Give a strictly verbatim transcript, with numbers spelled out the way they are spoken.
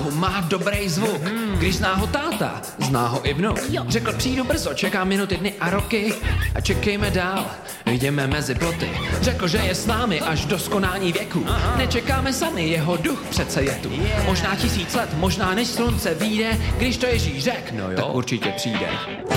váhu, má dobrý zvuk. Když zná ho táta, zná ho i vnuk. Řekl, přijdu brzo, čekám minuty, dny a roky a čekejme dál, jdeme mezi ploty. Řekl, že je s námi až do skonání věku. Nečekáme sami, jeho duch přece je tu. Možná tisíc let, možná než slunce vyjde, když to Ježíš řek, no jo, tak určitě přijde.